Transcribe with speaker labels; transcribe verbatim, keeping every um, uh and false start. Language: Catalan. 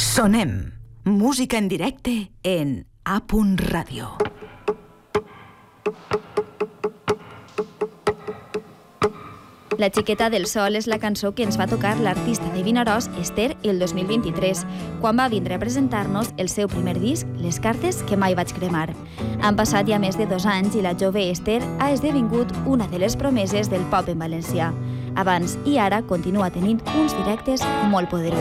Speaker 1: Sonem. Música en directe en A. Ràdio.
Speaker 2: La xiqueta del sol és la cançó que ens va tocar l'artista de Vinaròs, Esther, el dos mil vint-i-tres, quan va vindre a presentar-nos el seu primer disc, Les cartes que mai vaig cremar. Han passat ja més de dos anys i la jove Esther ha esdevingut una de les promeses del pop en valencià. Abans i ara continua tenint uns directes molt poderosos.